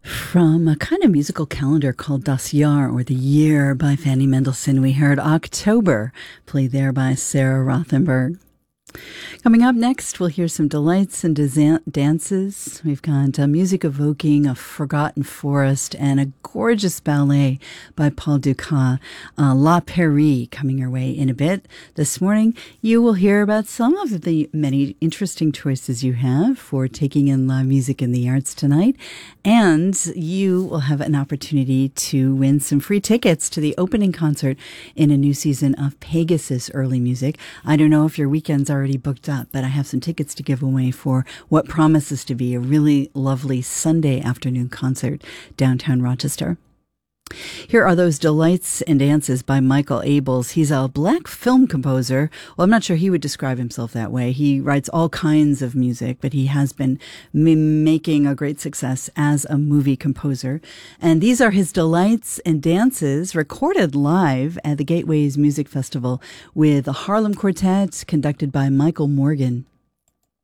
From a kind of musical calendar called Das Jahr, or The Year, by Fanny Mendelssohn, we heard October, played there by Sarah Rothenberg. Coming up next, we'll hear some delights and dances. We've got music evoking a forgotten forest and a gorgeous ballet by Paul Dukas, La Pairie, coming your way in a bit. This morning, you will hear about some of the many interesting choices you have for taking in live music in the arts tonight. And you will have an opportunity to win some free tickets to the opening concert in a new season of Pegasus Early Music. I don't know if your weekend's already booked up, but I have some tickets to give away for what promises to be a really lovely Sunday afternoon concert downtown Rochester. Here are those delights and dances by Michael Abels. He's a black film composer. Well, I'm not sure he would describe himself that way. He writes all kinds of music, but he has been making a great success as a movie composer. And these are his delights and dances recorded live at the Gateways Music Festival with the Harlem Quartet conducted by Michael Morgan.